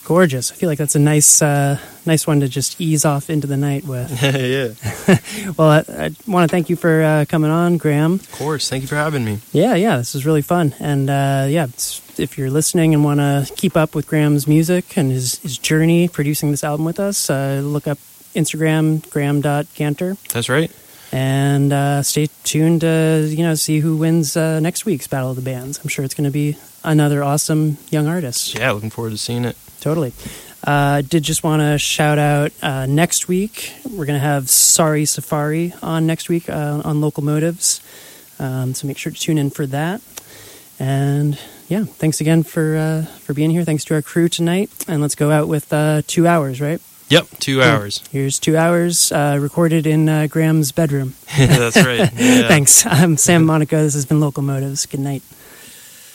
Gorgeous. I feel like that's a nice one to just ease off into the night with. Yeah. Well, I want to thank you for coming on, Graham. Of course. Thank you for having me. Yeah, this is really fun. And if you're listening and want to keep up with Graham's music and his journey producing this album with us, look up Instagram, graham.cantor. That's right. And stay tuned to see who wins next week's Battle of the Bands. I'm sure it's going to be another awesome young artist. Yeah, looking forward to seeing it. Totally. Did just want to shout out next week. We're going to have Sorry Safari on next week on Local Motives. So make sure to tune in for that. And yeah, thanks again for being here. Thanks to our crew tonight. And let's go out with 2 hours, right? Yep, 2 hours. Here's 2 hours recorded in Graham's bedroom. That's right. Yeah. Thanks. I'm Sam Monaco. This has been Local Motives. Good night.